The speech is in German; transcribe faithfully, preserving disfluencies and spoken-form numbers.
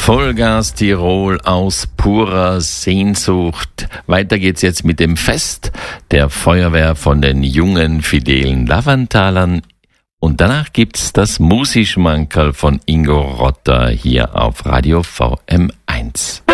Vollgas Tirol aus purer Sehnsucht. Weiter geht's jetzt mit dem Fest der Feuerwehr von den jungen, fidelen Lavantalern. Und danach gibt's das Musischmankerl von Ingo Rotter hier auf Radio V M eins.